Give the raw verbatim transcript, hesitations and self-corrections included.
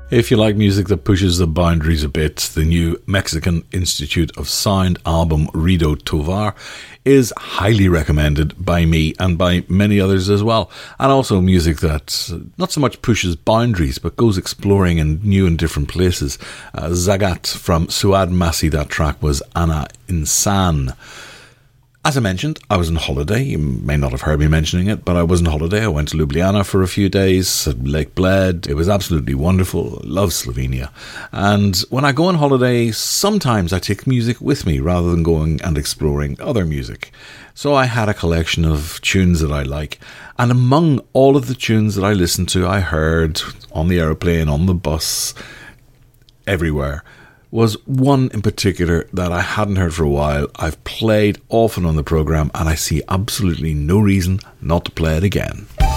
If you like music that pushes the boundaries a bit, the new Mexican Institute of Sound album Rido Tovar is highly recommended by me and by many others as well. And also music that not so much pushes boundaries but goes exploring in new and different places. Uh, Zagat from Suad Masi, that track was Ana Insan. As I mentioned, I was on holiday. You may not have heard me mentioning it, but I was on holiday. I went to Ljubljana for a few days at Lake Bled. It was absolutely wonderful. I love Slovenia. And when I go on holiday, sometimes I take music with me rather than going and exploring other music. So I had a collection of tunes that I like. And among all of the tunes that I listened to, I heard on the aeroplane, on the bus, everywhere, was one in particular that I hadn't heard for a while. I've played often on the programme and I see absolutely no reason not to play it again.